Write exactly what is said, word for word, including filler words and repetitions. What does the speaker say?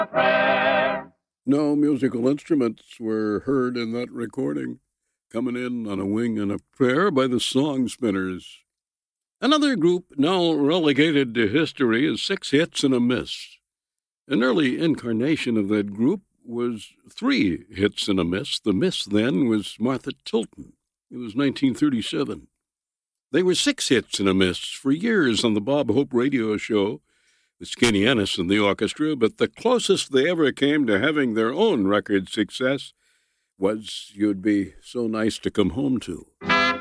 No musical instruments were heard in that recording. Coming in on a wing and a prayer by the Song Spinners. Another group now relegated to history is Six Hits and a Miss. An early incarnation of that group was Three Hits and a Miss. The miss then was Martha Tilton. It was nineteen thirty-seven. They were Six Hits and a Miss for years on the Bob Hope radio show with Skinny Ennis and the orchestra, but the closest they ever came to having their own record success was You'd Be So Nice to Come Home To.